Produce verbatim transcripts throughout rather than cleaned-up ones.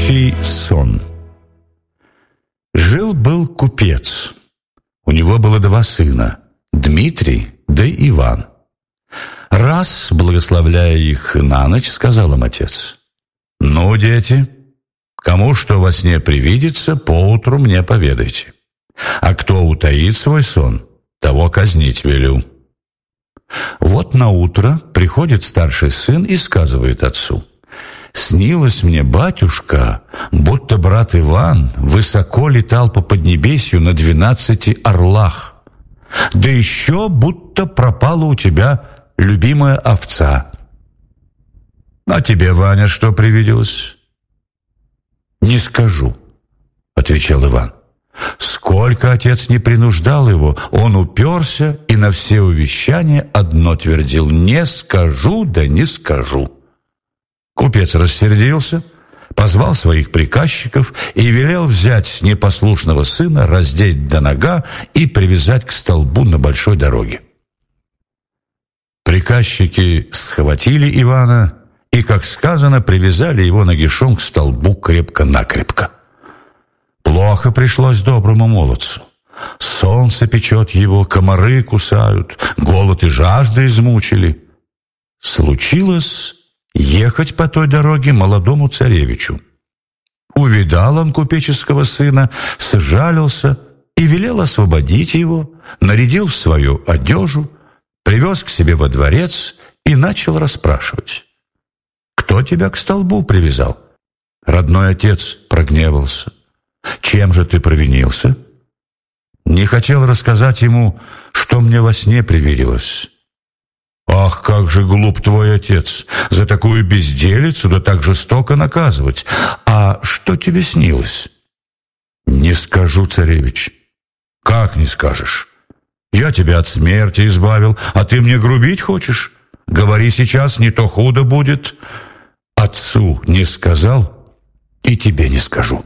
Купечий сон. Жил-был купец. У него было два сына, Дмитрий да Иван. Раз, благословляя их на ночь, сказал им отец: «Ну, дети, кому что во сне привидится, поутру мне поведайте. А кто утаит свой сон, того казнить велю». Вот наутро приходит старший сын и сказывает отцу: «Снилось мне, батюшка, будто брат Иван высоко летал по поднебесью на двенадцати орлах. Да еще будто пропала у тебя любимая овца». «А тебе, Ваня, что привиделось?» «Не скажу», — отвечал Иван. Сколько отец не принуждал его, он уперся и на все увещания одно твердил: «Не скажу, да не скажу». Купец рассердился, позвал своих приказчиков и велел взять непослушного сына, раздеть до нога и привязать к столбу на большой дороге. Приказчики схватили Ивана и, как сказано, привязали его нагишом к столбу крепко-накрепко. Плохо пришлось доброму молодцу. Солнце печет его, комары кусают, голод и жажда измучили. Случилось ехать по той дороге молодому царевичу. Увидал он купеческого сына, сжалился и велел освободить его, нарядил в свою одежу, привез к себе во дворец и начал расспрашивать: «Кто тебя к столбу привязал?» Родной отец прогневался. «Чем же ты провинился?» Не хотел рассказать ему, что мне во сне привиделось. «Ах, как же глуп твой отец! За такую безделицу да так жестоко наказывать! А что тебе снилось?» «Не скажу, царевич». «Как не скажешь? Я тебя от смерти избавил, а ты мне грубить хочешь? Говори сейчас, не то худо будет». «Отцу не сказал, и тебе не скажу».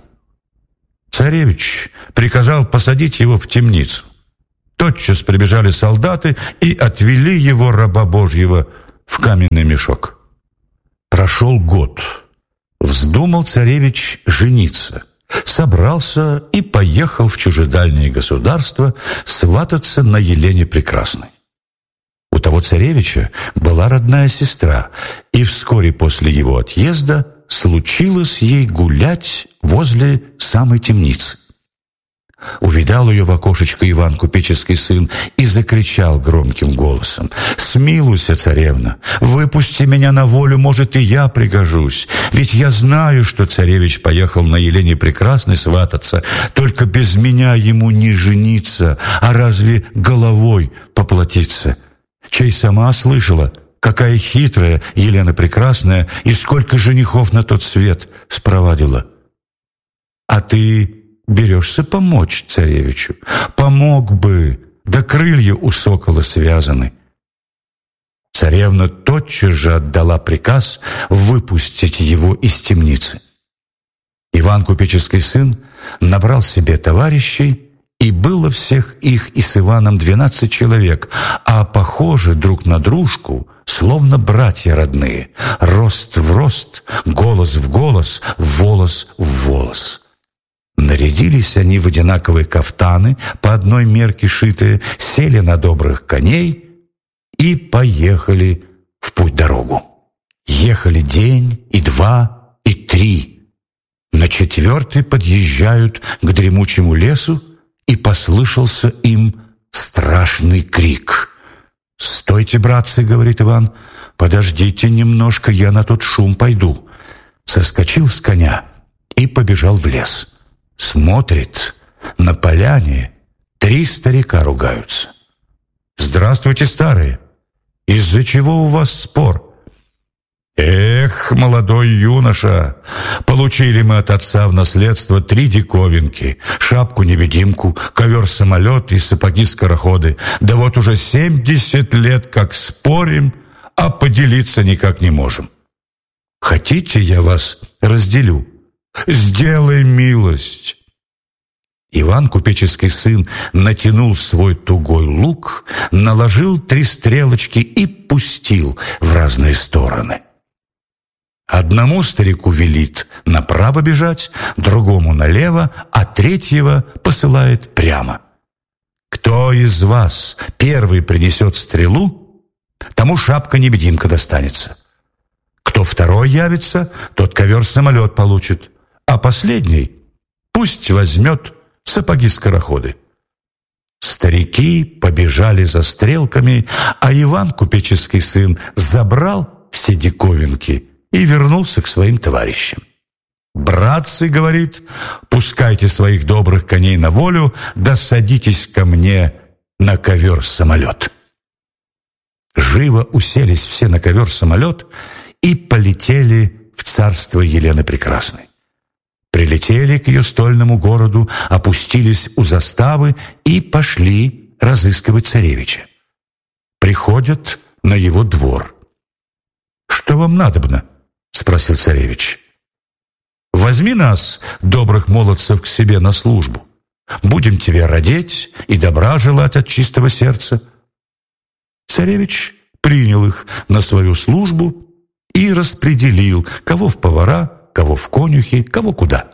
Царевич приказал посадить его в темницу. Тотчас прибежали солдаты и отвели его, раба Божьего, в каменный мешок. Прошел год. Вздумал царевич жениться. Собрался и поехал в чужедальнее государство свататься на Елене Прекрасной. У того царевича была родная сестра, и вскоре после его отъезда случилось ей гулять возле самой темницы. Увидал ее в окошечко Иван, купеческий сын, и закричал громким голосом: «Смилуйся, царевна, выпусти меня на волю, может, и я пригожусь. Ведь я знаю, что царевич поехал на Елене Прекрасной свататься, только без меня ему не жениться, а разве головой поплатиться? Чей сама слышала, какая хитрая Елена Прекрасная и сколько женихов на тот свет спровадила. А ты берешься помочь царевичу? Помог бы, да крылья у сокола связаны». Царевна тотчас же отдала приказ выпустить его из темницы. Иван, купеческий сын, набрал себе товарищей, и было всех их и с Иваном двенадцать человек, а похожи друг на дружку, словно братья родные, рост в рост, голос в голос, волос в волос. Нарядились они в одинаковые кафтаны, по одной мерке шитые, сели на добрых коней и поехали в путь-дорогу. Ехали день, и два, и три. На четвертый подъезжают к дремучему лесу, и послышался им страшный крик. «Стойте, братцы, — говорит Иван, — подождите немножко, я на тот шум пойду». Соскочил с коня и побежал в лес. Смотрит, на поляне три старика ругаются. «Здравствуйте, старые! Из-за чего у вас спор?» «Эх, молодой юноша, получили мы от отца в наследство три диковинки: шапку-невидимку, ковер-самолет и сапоги-скороходы. Да вот уже семьдесят лет как спорим, а поделиться никак не можем. Хотите, я вас разделю? Сделай милость». Иван, купеческий сын, натянул свой тугой лук, наложил три стрелочки и пустил в разные стороны. Одному старику велит направо бежать, другому налево, а третьего посылает прямо. Кто из вас первый принесет стрелу, тому шапка-невидимка достанется. Кто второй явится, тот ковер-самолет получит, а последний пусть возьмет сапоги-скороходы. Старики побежали за стрелками, а Иван, купеческий сын, забрал все диковинки и вернулся к своим товарищам. «Братцы, — говорит, — пускайте своих добрых коней на волю, да садитесь ко мне на ковер-самолет». Живо уселись все на ковер-самолет и полетели в царство Елены Прекрасной. Прилетели к ее стольному городу, опустились у заставы и пошли разыскивать царевича. Приходят на его двор. «Что вам надобно?» — спросил царевич. «Возьми нас, добрых молодцев, к себе на службу. Будем тебе родить и добра желать от чистого сердца». Царевич принял их на свою службу и распределил, кого в повара, кого в конюхи, кого куда.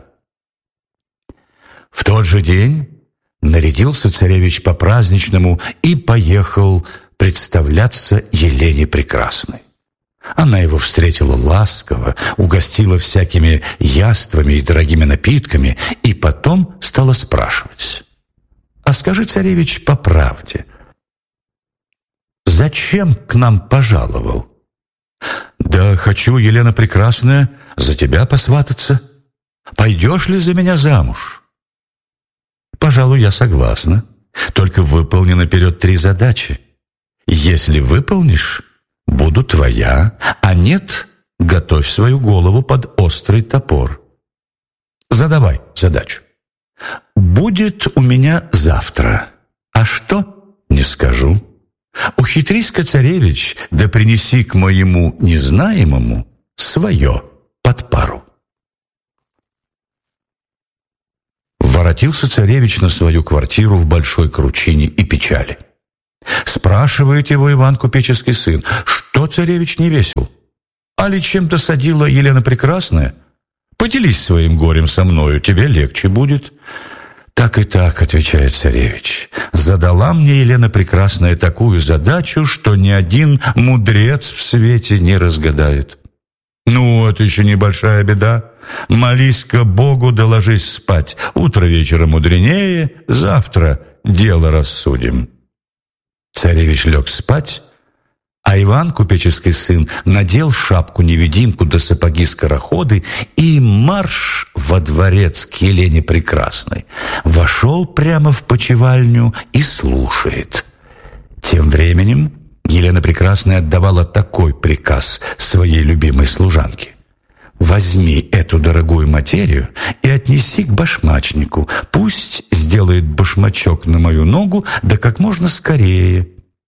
В тот же день нарядился царевич по-праздничному и поехал представляться Елене Прекрасной. Она его встретила ласково, угостила всякими яствами и дорогими напитками, и потом стала спрашивать: «А скажи, царевич, по правде, зачем к нам пожаловал?» «Да хочу, Елена Прекрасная, за тебя посвататься. Пойдешь ли за меня замуж?» «Пожалуй, я согласна. Только выполни наперед три задачи. Если выполнишь, буду твоя, а нет, готовь свою голову под острый топор. Задавай задачу». «Будет у меня завтра. А что? Не скажу. Ухитрись-ка, царевич, да принеси к моему незнаемому свое под пару». Воротился царевич на свою квартиру в большой кручине и печали. Спрашивает его Иван, купеческий сын: «Что, царевич, не весел? Али чем досадила Елена Прекрасная? Поделись своим горем со мною, тебе легче будет». «Так и так, — отвечает царевич, — задала мне Елена Прекрасная такую задачу, что ни один мудрец в свете не разгадает». «Ну, это еще небольшая беда. Молись-ка Богу, да ложись спать. Утро вечера мудренее, завтра дело рассудим». Царевич лег спать, а Иван, купеческий сын, надел шапку-невидимку да сапоги-скороходы и марш во дворец к Елене Прекрасной. Вошел прямо в почевальню и слушает. Тем временем Елена Прекрасная отдавала такой приказ своей любимой служанке: «Возьми эту дорогую материю и отнеси к башмачнику. Пусть сделает башмачок на мою ногу, да как можно скорее».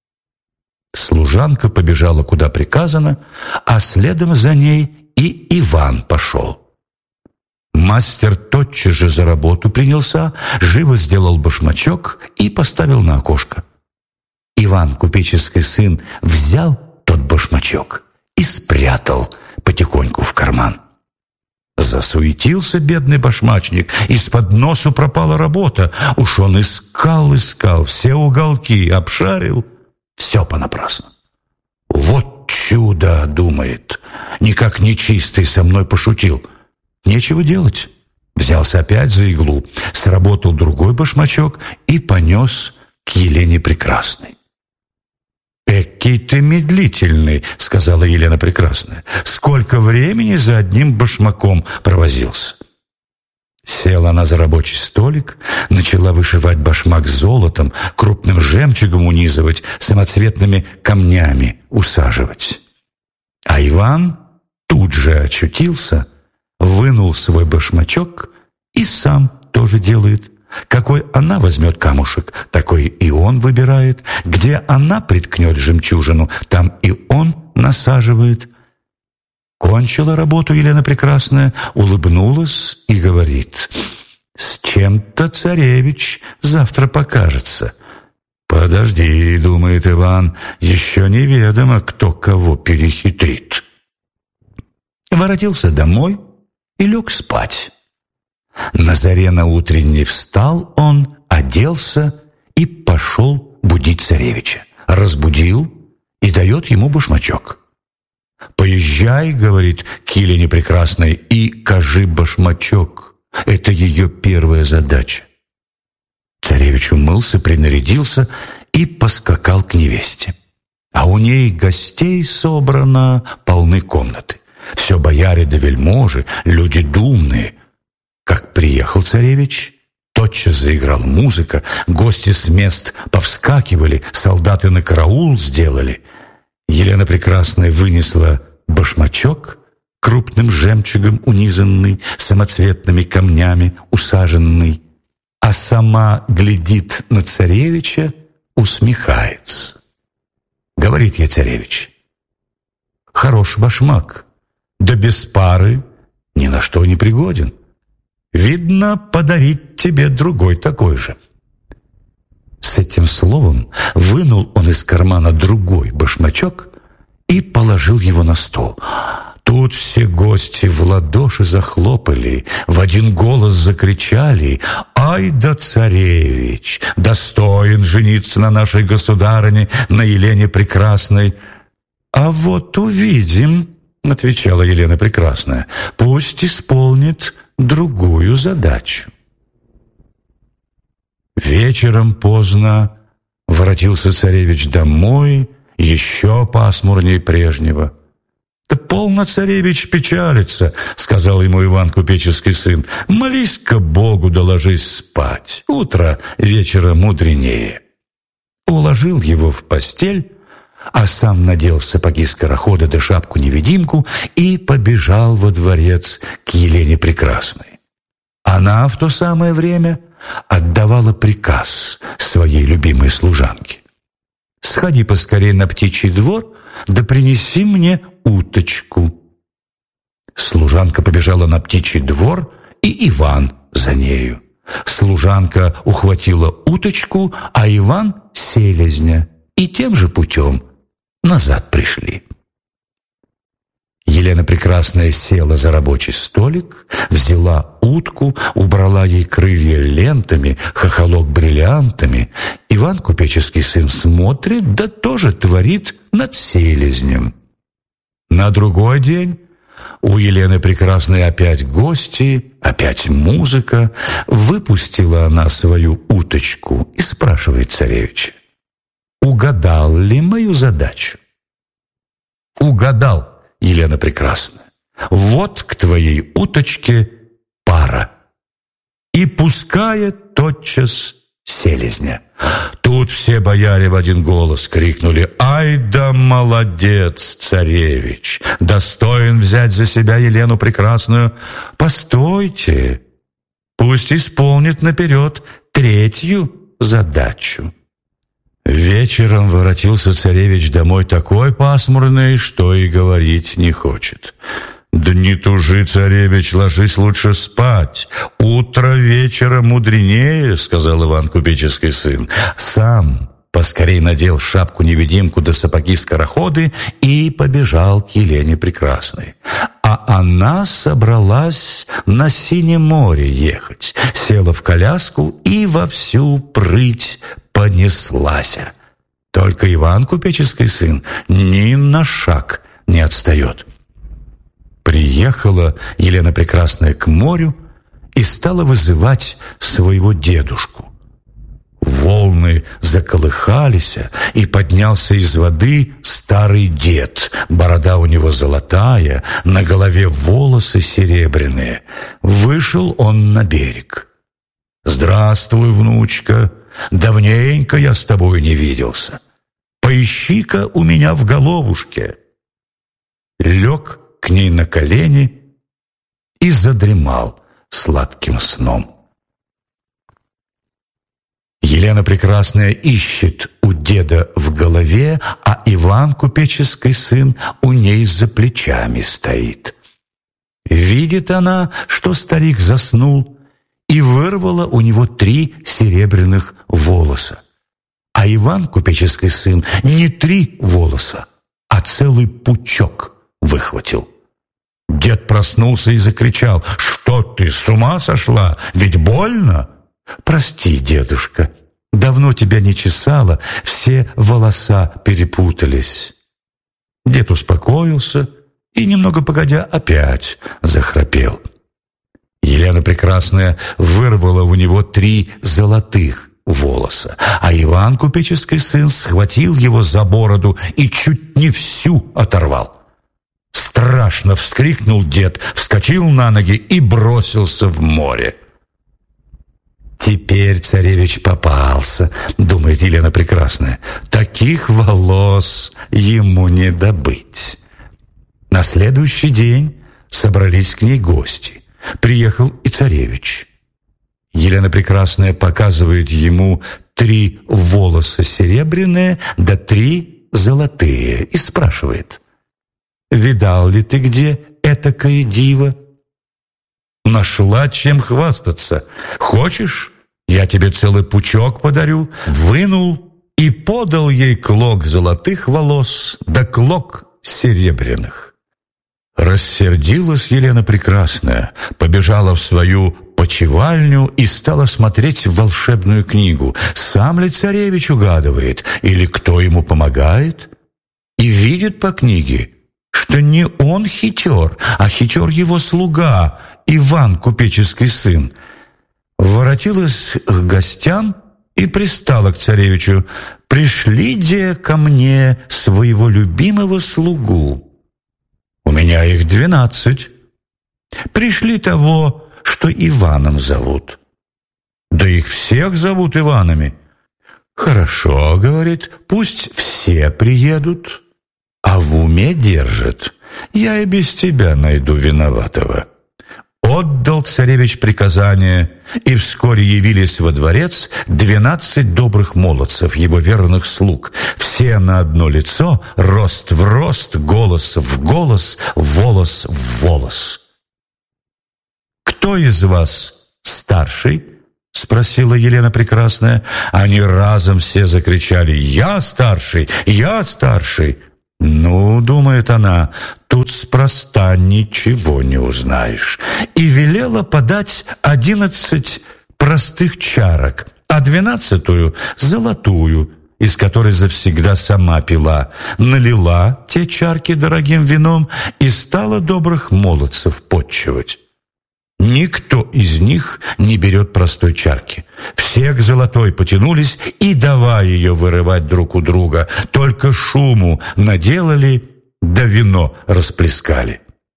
Служанка побежала, куда приказано, а следом за ней и Иван пошел. Мастер тотчас же за работу принялся, живо сделал башмачок и поставил на окошко. Иван, купеческий сын, взял тот башмачок и спрятал потихоньку в карман. Засуетился бедный башмачник, из-под носу пропала работа. Уж он искал, искал, все уголки обшарил, все понапрасну. «Вот чудо, — думает, — никак нечистый со мной пошутил. Нечего делать». Взялся опять за иглу, сработал другой башмачок и понес к Елене Прекрасной. «Экий ты медлительный, — сказала Елена Прекрасная, — сколько времени за одним башмаком провозился». Села она за рабочий столик, начала вышивать башмак золотом, крупным жемчугом унизывать, самоцветными камнями усаживать. А Иван тут же очутился, вынул свой башмачок и сам тоже делает. Какой она возьмет камушек, такой и он выбирает. Где она приткнет жемчужину, там и он насаживает. Кончила работу Елена Прекрасная, улыбнулась и говорит: «С чем-то царевич завтра покажется». «Подожди, — думает Иван, — еще неведомо, кто кого перехитрит». воротился домой и лег спать. На заре наутренней встал он, оделся и пошел будить царевича. Разбудил и дает ему башмачок. «Поезжай, — говорит, — к Елене Прекрасной и кажи башмачок. Это ее первая задача». Царевич умылся, принарядился и поскакал к невесте. А у ней гостей собрано, полны комнаты. Все бояре да вельможи, люди думные. Как приехал царевич, тотчас заиграла музыка, гости с мест повскакивали, солдаты на караул сделали. Елена Прекрасная вынесла башмачок, крупным жемчугом унизанный, самоцветными камнями усаженный, а сама глядит на царевича, усмехается. Говорит ей царевич: «Хорош башмак, да без пары ни на что не пригоден. Видно, подарить тебе другой такой же». С этим словом вынул он из кармана другой башмачок и положил его на стол. Тут все гости в ладоши захлопали, в один голос закричали: «Ай да царевич! Достоин жениться на нашей государыне, на Елене Прекрасной!» «А вот увидим, — отвечала Елена Прекрасная, — пусть исполнит другую задачу». Вечером поздно воротился царевич домой, еще пасмурнее прежнего. «Да полно, царевич, печалится, — сказал ему Иван Купеческий сын. — Молись-ка Богу, да ложись спать. Утро вечера мудренее». Уложил его в постель, а сам надел сапоги скорохода да шапку-невидимку и побежал во дворец к Елене Прекрасной. Она в то самое время отдавала приказ своей любимой служанке: «Сходи поскорей на птичий двор, да принеси мне уточку». Служанка побежала на птичий двор, и Иван за нею. Служанка ухватила уточку, а Иван — селезня, и тем же путем назад пришли. Елена Прекрасная села за рабочий столик, взяла утку, убрала ей крылья лентами, хохолок бриллиантами. Иван Купеческий сын смотрит, да тоже творит над селезнем. На другой день у Елены Прекрасной опять гости, опять музыка. Выпустила она свою уточку и спрашивает царевича: «Угадал ли мою задачу?» «Угадал, Елена Прекрасная. Вот к твоей уточке пара». И пускает тотчас селезня. Тут все бояре в один голос крикнули: «Ай да молодец, царевич! Достоин взять за себя Елену Прекрасную! Постойте, пусть исполнит наперед третью задачу». Вечером воротился царевич домой такой пасмурный, что и говорить не хочет. «Да не тужи, царевич, ложись лучше спать. Утро вечера мудренее», — сказал Иван Купеческий сын. Сам поскорей надел шапку-невидимку да сапоги-скороходы и побежал к Елене Прекрасной. А она собралась на Синем море ехать, села в коляску и во всю прыть понеслась. Только Иван Купеческий сын ни на шаг не отстает. Приехала Елена Прекрасная к морю и стала вызывать своего дедушку. Волны заколыхались, и поднялся из воды старый дед. Борода у него золотая, на голове волосы серебряные. Вышел он на берег. «Здравствуй, внучка, давненько я с тобой не виделся. Поищи-ка у меня в головушке». Лег к ней на колени и задремал сладким сном. Елена Прекрасная ищет у деда в голове, а Иван Купеческий сын у ней за плечами стоит. Видит она, что старик заснул, и вырвала у него три серебряных волоса. А Иван Купеческий сын не три волоса, а целый пучок выхватил. Дед проснулся и закричал: «Что ты, с ума сошла? Ведь больно!» «Прости, дедушка, давно тебя не чесало, все волоса перепутались». Дед успокоился и, немного погодя, опять захрапел. Елена Прекрасная вырвала у него три золотых волоса, а Иван, купеческий сын, схватил его за бороду и чуть не всю оторвал. Страшно вскрикнул дед, вскочил на ноги и бросился в море. «Теперь царевич попался», — думает Елена Прекрасная. «Таких волос ему не добыть». На следующий день собрались к ней гости. Приехал и царевич. Елена Прекрасная показывает ему три волоса серебряные да три золотые и спрашивает: «Видал ли ты где этакое диво?» «Нашла чем хвастаться. Хочешь, я тебе целый пучок подарю?» Вынул и подал ей клок золотых волос да клок серебряных. Рассердилась Елена Прекрасная, побежала в свою почевальню и стала смотреть в волшебную книгу. Сам ли царевич угадывает, или кто ему помогает? И видит по книге, что не он хитер, а хитер его слуга, Иван, купеческий сын. Воротилась к гостям и пристала к царевичу: «Пришли-де ко мне своего любимого слугу. У меня их двенадцать. Пришли того, что Иваном зовут». «Да их всех зовут Иванами». «Хорошо, — говорит, — пусть все приедут, а в уме держат. Я и без тебя найду виноватого». Отдал царевич приказание, и вскоре явились во дворец двенадцать добрых молодцев, его верных слуг. Все на одно лицо, рост в рост, голос в голос, волос в волос. «Кто из вас старший?» — спросила Елена Прекрасная. Они разом все закричали: «Я старший! Я старший!» «Ну, — думает она, — тут спроста ничего не узнаешь». И велела подать одиннадцать простых чарок, а двенадцатую — золотую, из которой завсегда сама пила. Налила те чарки дорогим вином и стала добрых молодцев потчевать. Никто из них не берет простой чарки. Все к золотой потянулись и давай ее вырывать друг у друга. Только шуму наделали, да вино расплескали.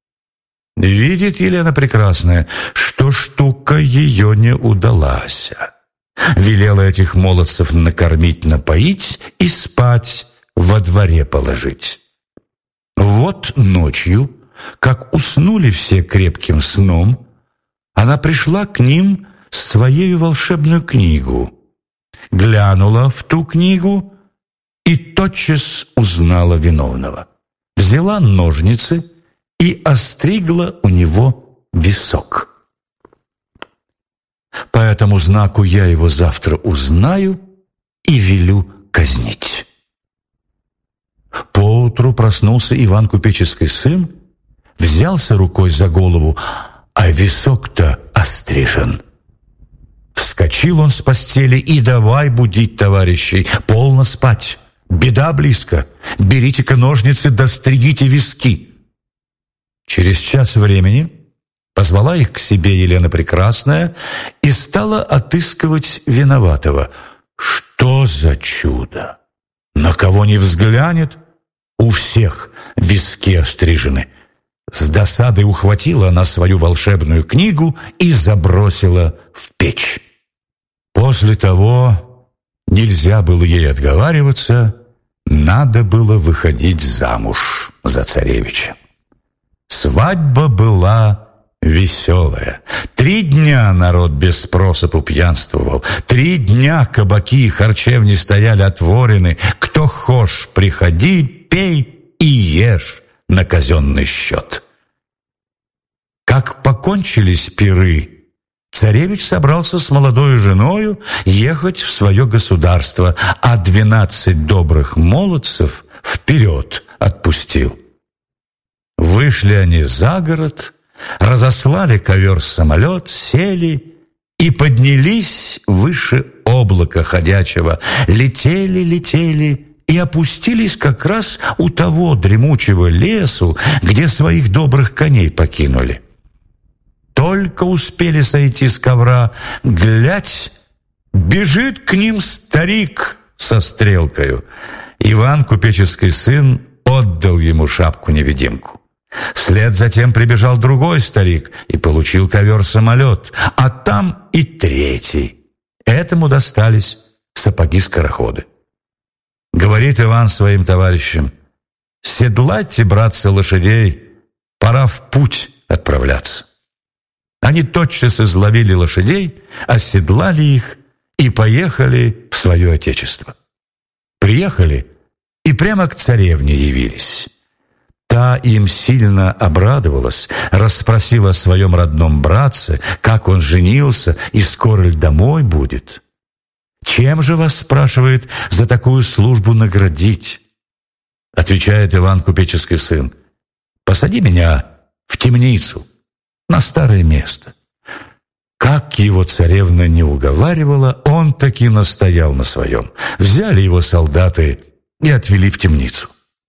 Видит Елена Прекрасная, что штука ее не удалась. Велела этих молодцев накормить, напоить и спать во дворе положить. Вот ночью, как уснули все крепким сном, она пришла к ним с своей волшебную книгу, глянула в ту книгу и тотчас узнала виновного. Взяла ножницы и остригла у него висок. «По этому знаку я его завтра узнаю и велю казнить». Поутру проснулся Иван, купеческий сын, взялся рукой за голову, а висок-то острижен. Вскочил он с постели и давай будить товарищей: «Полно спать, беда близко, берите-ка ножницы да стригите виски». Через час времени позвала их к себе Елена Прекрасная и стала отыскивать виноватого. Что за чудо! На кого ни взглянет, у всех виски острижены. С досадой ухватила она свою волшебную книгу и забросила в печь. После того нельзя было ей отговариваться, надо было выходить замуж за царевича. Свадьба была веселая. Три дня народ без спросу пьянствовал. Три дня кабаки и харчевни стояли отворены. Кто хошь, приходи, пей и ешь на казенный счет. Как покончились пиры, царевич собрался с молодой женою ехать в свое государство, а двенадцать добрых молодцев вперед отпустил. Вышли они за город, разослали ковер-самолет, сели и поднялись выше облака ходячего. Летели, летели и опустились как раз у того дремучего лесу, где своих добрых коней покинули. Только успели сойти с ковра, глядь, бежит к ним старик со стрелкою. Иван, купеческий сын, отдал ему шапку-невидимку. Вслед затем прибежал другой старик и получил ковер-самолет, а там и третий. Этому достались сапоги-скороходы. Говорит Иван своим товарищам: «Седлайте, братцы, лошадей, пора в путь отправляться». Они тотчас изловили лошадей, оседлали их и поехали в свое отечество. Приехали и прямо к царевне явились. Та им сильно обрадовалась, расспросила о своем родном братце, как он женился и скоро ли домой будет. «Чем же вас, — спрашивает, — за такую службу наградить?» Отвечает Иван, купеческий сын: «Посади меня в темницу, на старое место». Как его царевна не уговаривала, он таки настоял на своем. Взяли его солдаты и отвели в темницу.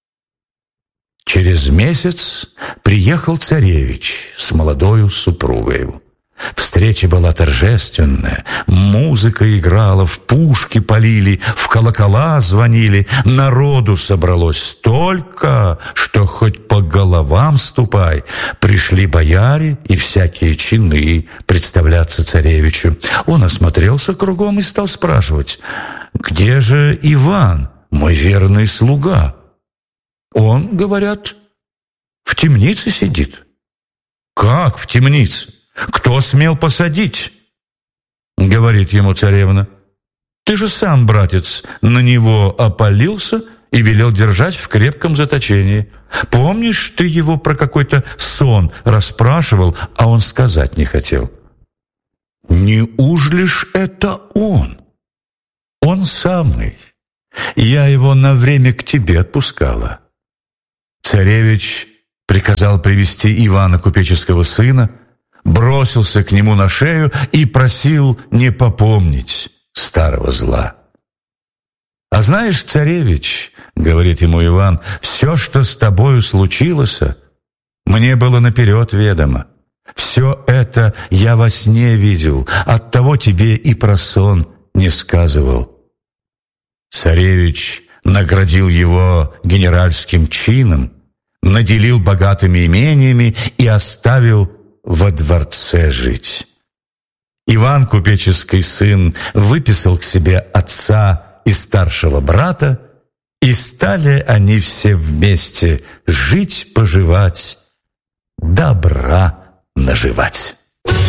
Через месяц приехал царевич с молодою супругой его. Встреча была торжественная, музыка играла, в пушки полили, в колокола звонили, народу собралось столько, что хоть по головам ступай. Пришли бояре и всякие чины представляться царевичу. Он осмотрелся кругом и стал спрашивать: «Где же Иван, мой верный слуга?» Он, говорят, в темнице сидит. «Как в темнице? Кто смел посадить?» Говорит ему царевна: «Ты же сам, братец, на него опалился и велел держать в крепком заточении. Помнишь, ты его про какой-то сон расспрашивал, а он сказать не хотел?» «Не уж лишь это он?» «Он самый. Я его на время к тебе отпускала». Царевич приказал привести Ивана, купеческого сына, бросился к нему на шею и просил не попомнить старого зла. «А знаешь, царевич, — говорит ему Иван, — все, что с тобою случилось, мне было наперед ведомо. Все это я во сне видел, оттого тебе и про сон не сказывал». Царевич наградил его генеральским чином, наделил богатыми имениями и оставил во дворце жить. Иван, купеческий сын, выписал к себе отца и старшего брата, и стали они все вместе жить-поживать, добра наживать.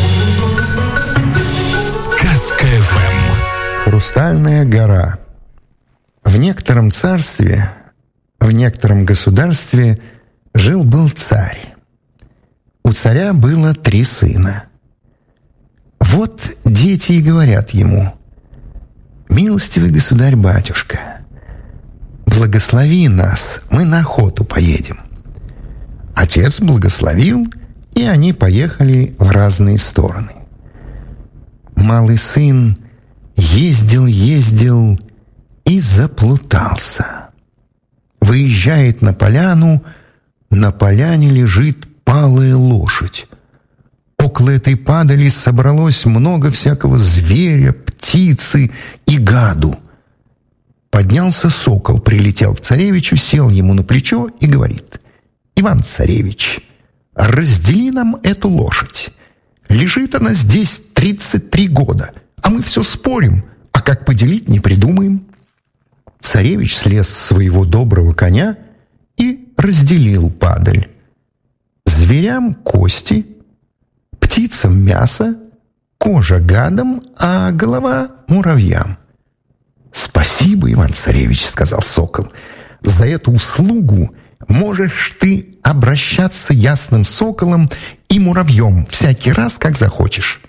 Сказка эф эм. Хрустальная гора. В некотором царстве, в некотором государстве жил-был царь. У царя было три сына. Вот дети и говорят ему: «Милостивый государь-батюшка, благослови нас, мы на охоту поедем». Отец благословил, и они поехали в разные стороны. Малый сын ездил-ездил и заплутался. Выезжает на поляну, на поляне лежит палая лошадь. Около этой падали собралось много всякого зверя, птицы и гаду. Поднялся сокол, прилетел к царевичу, сел ему на плечо и говорит: «Иван Царевич, раздели нам эту лошадь. Лежит она здесь тридцать три года, а мы все спорим, а как поделить не придумаем». Царевич слез с своего доброго коня и разделил падаль. Зверям кости, птицам мясо, кожа гадам, а голова муравьям. «Спасибо, Иван-царевич, — сказал сокол, — за эту услугу можешь ты обращаться ясным соколом и муравьем всякий раз, как захочешь».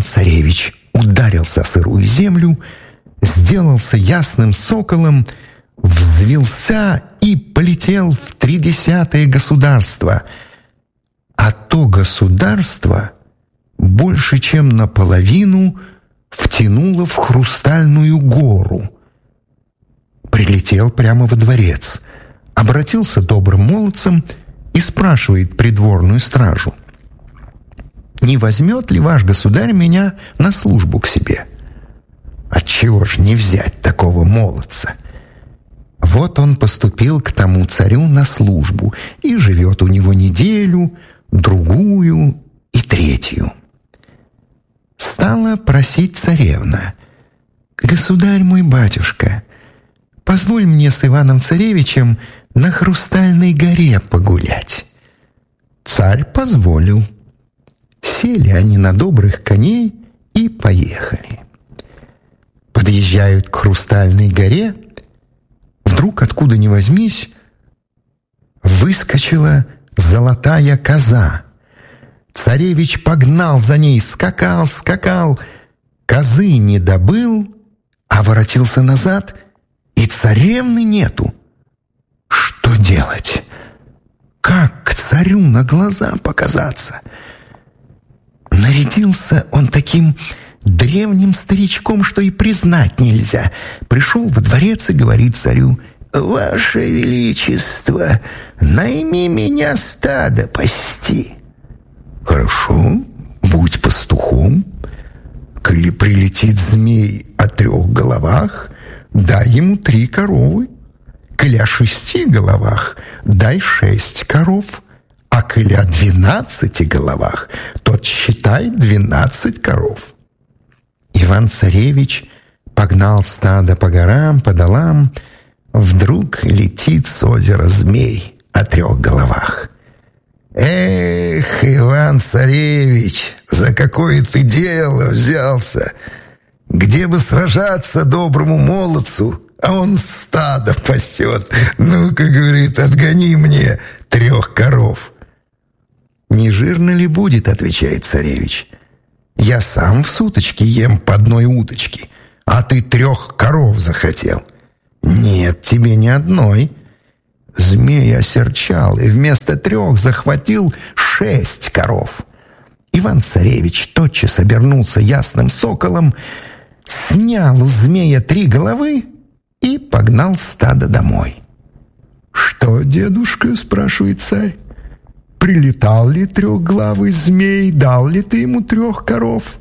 Иван-царевич ударился о сырую землю, сделался ясным соколом, взвился и полетел в тридесятое государство. А то государство больше, чем наполовину втянуло в Хрустальную гору. Прилетел прямо во дворец, обратился добрым молодцем и спрашивает придворную стражу: «Не возьмет ли ваш государь меня на службу к себе?» Отчего ж не взять такого молодца? Вот он поступил к тому царю на службу и живет у него неделю, другую и третью. Стала просить царевна: «Государь мой батюшка, позволь мне с Иваном-царевичем на Хрустальной горе погулять». Царь позволил. Сели они на добрых коней и поехали. Подъезжают к Хрустальной горе. Вдруг, откуда ни возьмись, выскочила золотая коза. Царевич погнал за ней, скакал, скакал. Козы не добыл, а воротился назад, и царевны нету. Что делать? Как к царю на глаза показаться? Нарядился он таким древним старичком, что и признать нельзя. Пришел во дворец и говорит царю: «Ваше Величество, найми меня стадо пасти». «Хорошо, будь пастухом. Коли прилетит змей о трех головах, дай ему три коровы. Коли о шести головах, дай шесть коров. А коли о двенадцати головах, тот считай двенадцать коров». Иван-царевич погнал стадо по горам, по долам. Вдруг летит с озера змей о трех головах. «Эх, Иван-царевич, за какое ты дело взялся? Где бы сражаться доброму молодцу, а он стадо пасет. Ну-ка, — говорит, — отгони мне трех коров». «Не жирно ли будет, — отвечает царевич, — я сам в суточке ем по одной удочке, а ты трех коров захотел. Нет, тебе ни одной». Змей осерчал и вместо трех захватил шесть коров. Иван-царевич тотчас обернулся ясным соколом, снял у змея три головы и погнал стадо домой. «Что, дедушка, — спрашивает царь, — прилетал ли трехглавый змей, дал ли ты ему трех коров?»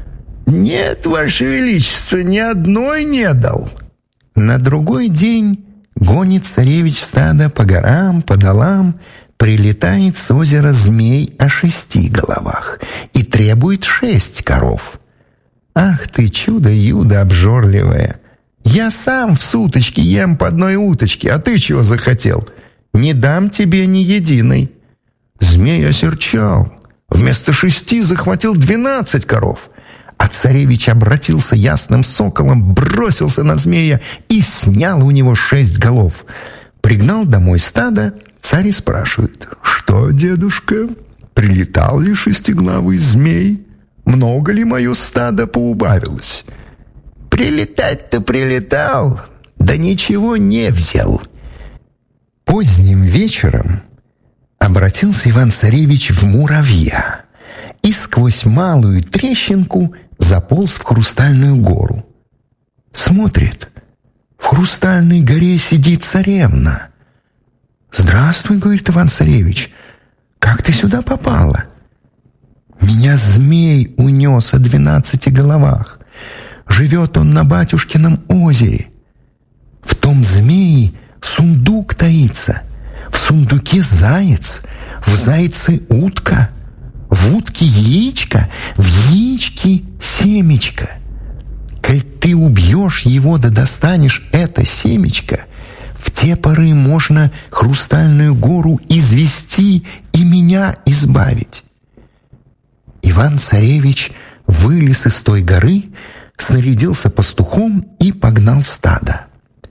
«Нет, Ваше Величество, ни одной не дал». На другой день гонит царевич стадо по горам, по долам, прилетает с озера змей о шести головах и требует шесть коров. «Ах ты, чудо-юдо обжорливое! Я сам в суточке ем по одной уточке, а ты чего захотел? Не дам тебе ни единой». Змей осерчал, вместо шести захватил двенадцать коров. А царевич обратился ясным соколом, бросился на змея и снял у него шесть голов. Пригнал домой стадо, царь и спрашивает: «Что, дедушка, прилетал ли шестиглавый змей? Много ли мое стадо поубавилось?» «Прилетать-то прилетал, да ничего не взял». Поздним вечером обратился Иван-царевич в муравья и сквозь малую трещинку заполз в Хрустальную гору. Смотрит, в Хрустальной горе сидит царевна. «Здравствуй, — говорит Иван-царевич, — как ты сюда попала?» «Меня змей унес о двенадцати головах. Живет он на батюшкином озере. В том змее сундук таится, в сундуке заяц, в зайце утка, в утке яичко, в яичке семечко. Коль ты убьешь его да достанешь это семечко, в те поры можно Хрустальную гору извести и меня избавить». Иван-царевич вылез из той горы, снарядился пастухом и погнал стадо.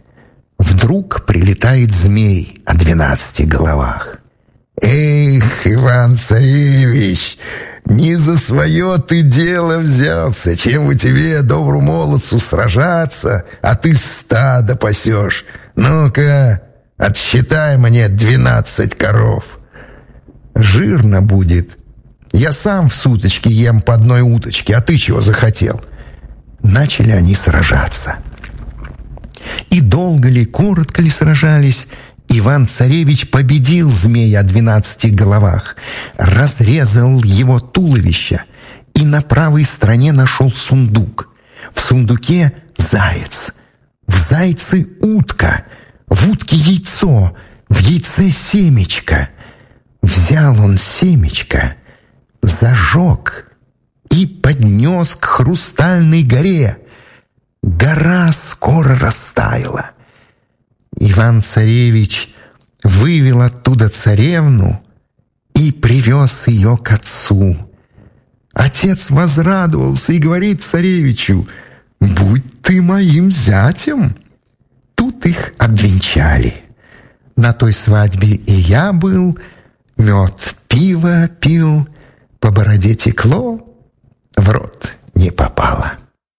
Вдруг прилетает змей о двенадцати головах. «Эх, Иван-царевич, не за свое ты дело взялся, чем бы тебе, добру молодцу, сражаться, а ты стадо пасешь. Ну-ка, отсчитай мне двенадцать коров. Жирно будет. Я сам в суточке ем по одной уточке, а ты чего захотел? Начали они сражаться. И долго ли, коротко ли сражались, Иван-царевич победил змея о двенадцати головах, разрезал его туловище и на правой стороне нашел сундук. В сундуке заяц, в зайце утка, в утке яйцо, в яйце семечко. Взял он семечко, зажег и поднес к хрустальной горе. Гора скоро растаяла. Иван-царевич вывел оттуда царевну и привез ее к отцу. Отец возрадовался и говорит царевичу: «Будь ты моим зятем». Тут их обвенчали. На той свадьбе и я был, мед, пиво пил, по бороде текло, в рот не попало.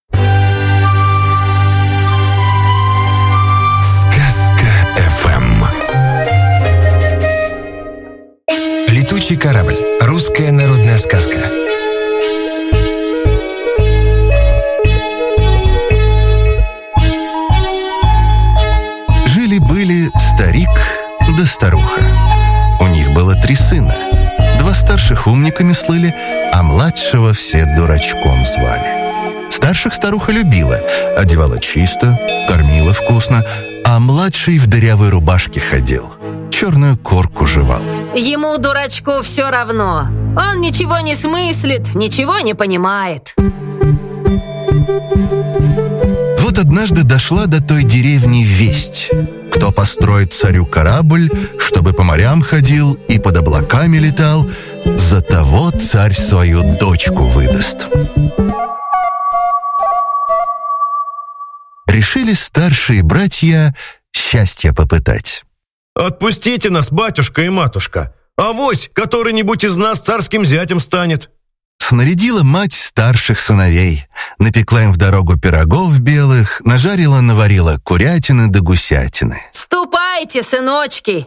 Летучий корабль. Русская народная сказка. Жили-были старик да старуха. У них было три сына. Два старших умниками слыли, а младшего все дурачком звали. Старших старуха любила, одевала чисто, кормила вкусно, а младший в дырявой рубашке ходил, черную корку жевал. Ему, дурачку, все равно. Он ничего не смыслит, ничего не понимает. Вот однажды дошла до той деревни весть: кто построит царю корабль, чтобы по морям ходил и под облаками летал, за того царь свою дочку выдаст. Решили старшие братья счастья попытать. «Отпустите нас, батюшка и матушка! Авось, который-нибудь из нас царским зятем станет!» Снарядила мать старших сыновей, напекла им в дорогу пирогов белых, нажарила, наварила курятины да гусятины. Ступайте, сыночки!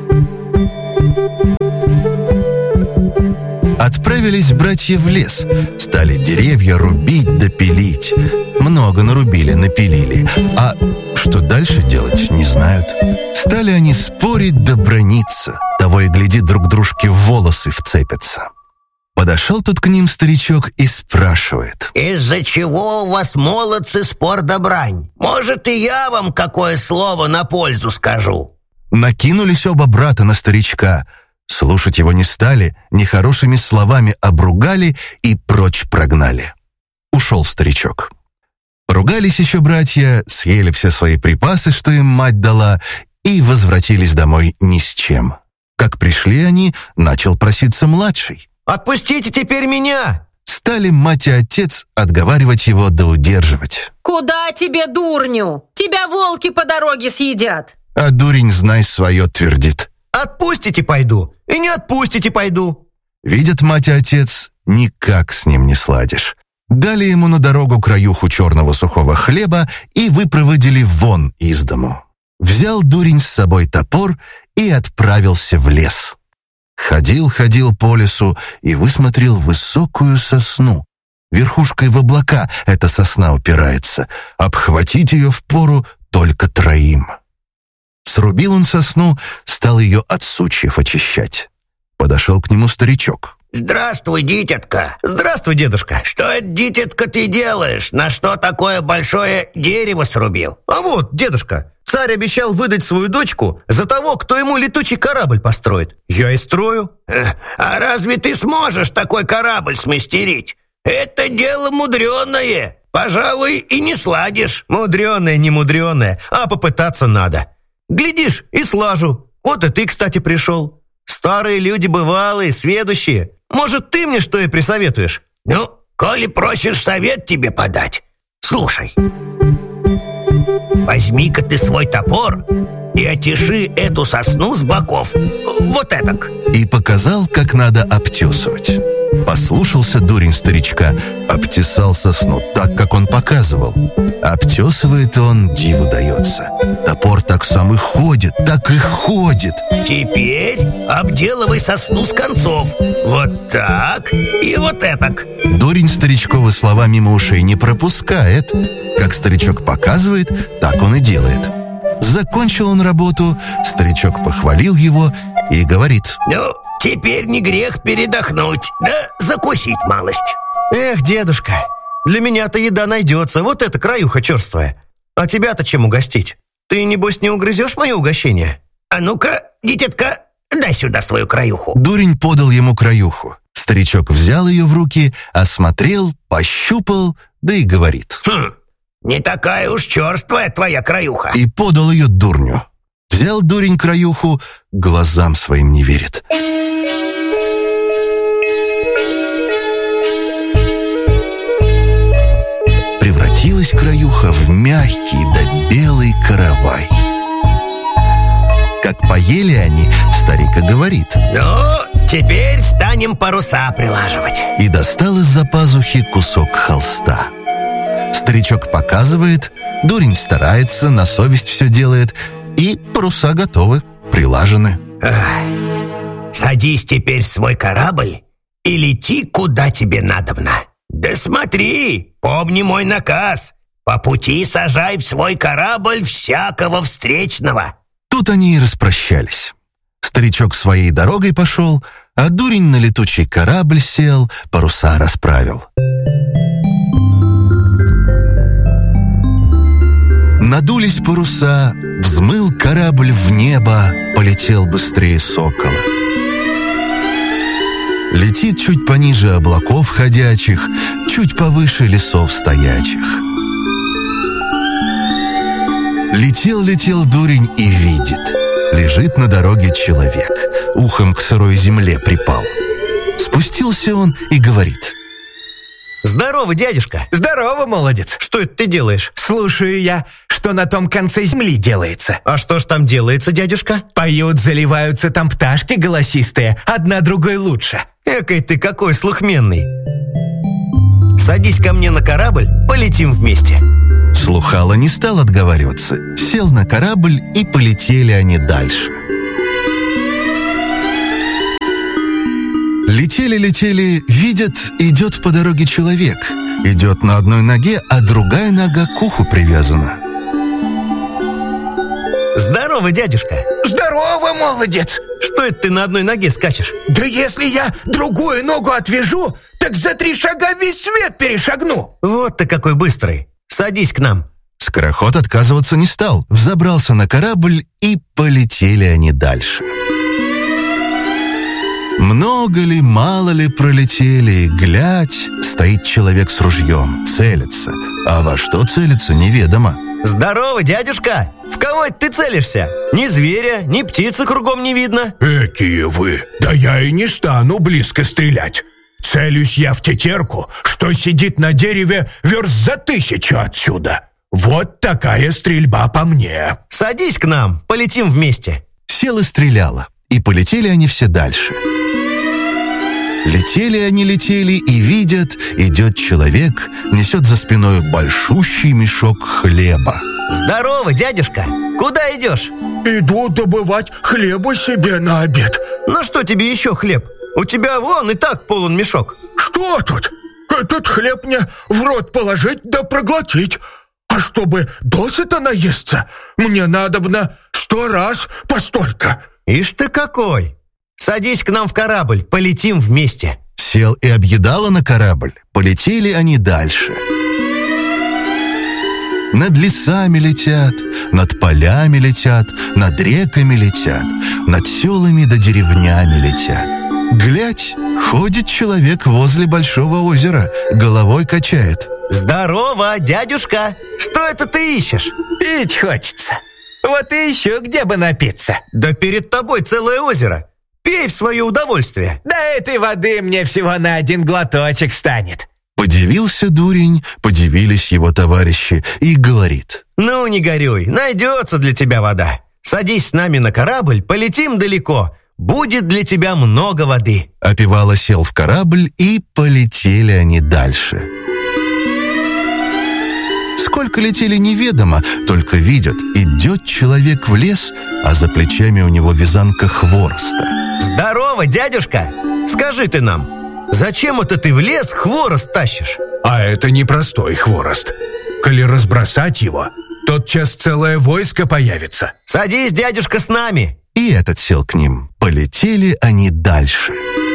Отправились братья в лес, стали деревья рубить да пилить. Много нарубили, напилили, а что дальше делать, не знают. Стали они спорить да браниться, того и гляди, друг дружке в волосы вцепятся. Подошел тут к ним старичок и спрашивает: «Из-за чего у вас, молодцы, спор да брань? Может, и я вам какое слово на пользу скажу?» Накинулись оба брата на старичка. Слушать его не стали, нехорошими словами обругали и прочь прогнали. Ушел старичок. Ругались еще братья, съели все свои припасы, что им мать дала, и возвратились домой ни с чем. Как пришли они, начал проситься младший. «Отпустите теперь меня!» Стали мать и отец отговаривать его да удерживать. Куда тебе, дурню? Тебя волки по дороге съедят. А дурень, знай, свое твердит. «Отпустите, пойду, и не отпустите, пойду». Видят мать и отец, никак с ним не сладишь. Дали ему на дорогу краюху черного сухого хлеба и выпроводили вон из дому. Взял дурень с собой топор и отправился в лес. Ходил-ходил по лесу и высмотрел высокую сосну. Верхушкой в облака эта сосна упирается. Обхватить ее впору только троим. Срубил он сосну, стал ее от сучьев очищать. Подошел к нему старичок. «Здравствуй, дитятка!» «Здравствуй, дедушка!» «Что это, дитятка, ты делаешь? На что такое большое дерево срубил?» «А вот, дедушка, царь обещал выдать свою дочку за того, кто ему летучий корабль построит. Я и строю». «А разве ты сможешь такой корабль смастерить? Это дело мудреное. Пожалуй, и не сладишь». «Мудреное, не мудреное, а попытаться надо. Глядишь, и слажу. Вот и ты, кстати, пришел. Старые люди бывалые, сведущие. Может, ты мне что и присоветуешь?» «Ну, коли просишь совет тебе подать, слушай. Возьми-ка ты свой топор и отеши эту сосну с боков. Вот этак». И показал, как надо обтесывать. Послушался дурень старичка, обтесал сосну так, как он показывал. Обтесывает он, диву дается. Топор так сам и ходит, так и ходит. Теперь обделывай сосну с концов. Вот так и вот этак. Дурень старичковы слова мимо ушей не пропускает. Как старичок показывает, так он и делает. Закончил он работу, старичок похвалил его и говорит: Ну, теперь не грех передохнуть, да закусить малость. Эх, дедушка, для меня-то еда найдется, вот эта краюха черствая. А тебя-то чем угостить? Ты, небось, не угрызешь мое угощение? А ну-ка, дитятка, дай сюда свою краюху. Дурень подал ему краюху. Старичок взял ее в руки, осмотрел, пощупал, да и говорит: Хм, не такая уж черствая твоя краюха. И подал ее дурню. Взял дурень краюху, глазам своим не верит. Превратилась краюха в мягкий да белый каравай. Как поели они, старик и говорит: Ну, теперь станем паруса прилаживать. И достал из-за пазухи кусок холста. Старичок показывает, дурень старается, на совесть все делает, и паруса готовы, прилажены. Ах, садись теперь в свой корабль и лети, куда тебе надобно. Да смотри, помни мой наказ. По пути сажай в свой корабль всякого встречного. Тут они и распрощались. Старичок своей дорогой пошел, а дурень на летучий корабль сел, паруса расправил. Надулись паруса, взмыл корабль в небо, полетел быстрее сокола. Летит чуть пониже облаков ходячих, чуть повыше лесов стоячих. Летел-летел дурень и видит: лежит на дороге человек, ухом к сырой земле припал. Спустился он и говорит: Здорово, дядюшка. Здорово, молодец. Что это ты делаешь? Слушаю я, что на том конце земли делается. А что ж там делается, дядюшка? Поют, заливаются там пташки голосистые, одна другой лучше. Экой ты какой слухменный. Садись ко мне на корабль, полетим вместе. Слухало не стал отговариваться, сел на корабль, и полетели они дальше. Летели-летели, видят, идет по дороге человек. Идет на одной ноге, а другая нога к уху привязана. Здорово, дядюшка. Здорово, молодец. Что это ты на одной ноге скачешь? Да если я другую ногу отвяжу, так за три шага весь свет перешагну. Вот ты какой быстрый. Садись к нам. Скороход отказываться не стал, взобрался на корабль, и полетели они дальше. Много ли, мало ли пролетели, глядь, стоит человек с ружьем, целится. А во что целится, неведомо. Здорово, дядюшка. В кого это ты целишься? Ни зверя, ни птицы кругом не видно. Экие вы, да я и не стану близко стрелять. Целюсь я в тетерку, что сидит на дереве верст за тысячу отсюда. Вот такая стрельба по мне. Садись к нам, полетим вместе. Сел и стреляла, и полетели они все дальше. Летели они, летели, и видят, идет человек, несет за спиной большущий мешок хлеба. Здорово, дядюшка. Куда идешь? Иду добывать хлеба себе на обед. Ну что тебе еще хлеб? У тебя вон и так полон мешок. Что тут? Этот хлеб мне в рот положить да проглотить. А чтобы досыта наесться, мне надобно сто раз постолько. Ишь ты какой! Садись к нам в корабль, полетим вместе. Сел и объедала на корабль. Полетели они дальше. Над лесами летят, над полями летят, над реками летят, над селами да деревнями летят. Глядь, ходит человек возле большого озера, головой качает. Здорово, дядюшка. Что это ты ищешь? Пить хочется. Вот и еще где бы напиться. Да перед тобой целое озеро. Пей в свое удовольствие. Да этой воды мне всего на один глоточек станет. Подивился дурень, подивились его товарищи, и говорит: Ну, не горюй, найдется для тебя вода. Садись с нами на корабль, полетим далеко. будет для тебя много воды». Опевало сел в корабль, и полетели они дальше. Сколько летели, неведомо, только видят, идет человек в лес, а за плечами у него вязанка хвороста. «Здорово, дядюшка! Скажи ты нам, зачем это ты в лес хворост тащишь?» А это не простой хворост. Коли разбросать его, тотчас целое войско появится. «Садись, дядюшка, с нами!» И этот сел к ним. Полетели они дальше.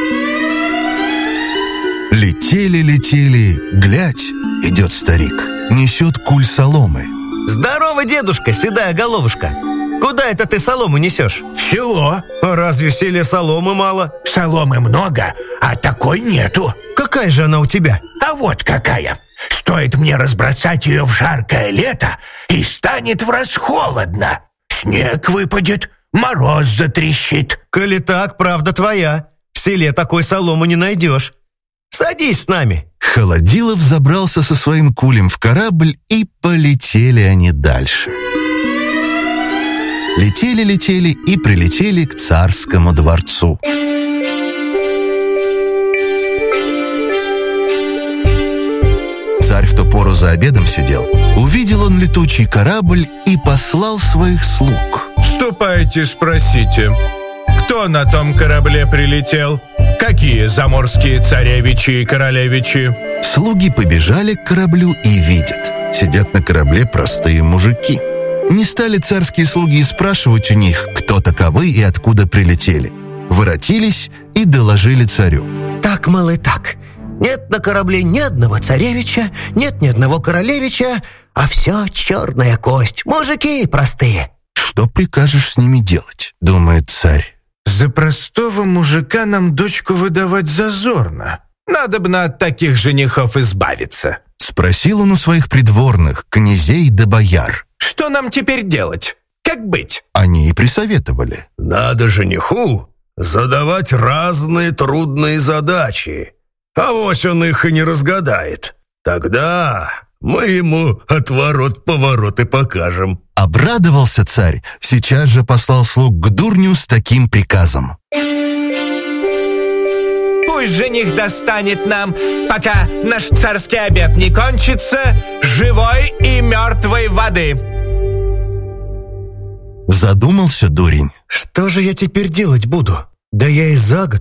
Летели, летели, глядь, идет старик, несет куль соломы. «Здорово, дедушка, седая головушка! Куда это ты солому несешь?» В село. А разве в селе соломы мало? Соломы много, а такой нету. Какая же она у тебя? А вот какая. Стоит мне разбросать ее в жаркое лето, и станет враз холодно. Снег выпадет, мороз затрещит. Коли так, правда твоя. В селе такой соломы не найдешь. Садись с нами. Холодилов забрался со своим кулем в корабль, и полетели они дальше. Летели-летели и прилетели к царскому дворцу. Царь в ту пору за обедом сидел. Увидел он летучий корабль и послал своих слуг. «Ступайте, спросите, кто на том корабле прилетел? Какие заморские царевичи и королевичи?» Слуги побежали к кораблю и видят. Сидят на корабле простые мужики. Не стали царские слуги спрашивать у них, кто таковы и откуда прилетели. Воротились и доложили царю. «Так, малы, так. Нет на корабле ни одного царевича, нет ни одного королевича, а все черная кость, мужики простые». «Что прикажешь с ними делать?» — думает царь. «За простого мужика нам дочку выдавать зазорно. Надобно от таких женихов избавиться». Спросил он у своих придворных, князей да бояр. «Что нам теперь делать? Как быть?» Они и присоветовали. «Надо жениху задавать разные трудные задачи. Авось он их и не разгадает. Тогда мы ему отворот-поворот и покажем». Обрадовался царь, сейчас же послал слуг к дурню с таким приказом. «Пусть жених достанет нам, пока наш царский обед не кончится, живой и мертвой воды». Задумался дурень. «Что же я теперь делать буду? Да я и за год